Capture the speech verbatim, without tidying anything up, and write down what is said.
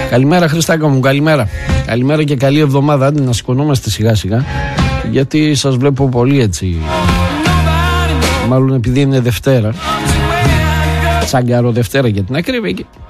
Καλημέρα Χριστάκα μου, καλημέρα. Καλημέρα και καλή εβδομάδα. Άντε να σηκωνόμαστε σιγά σιγά, γιατί σας βλέπω πολύ έτσι, μάλλον επειδή είναι Δευτέρα, τσαγκάρο Δευτέρα για την ακρίβεια,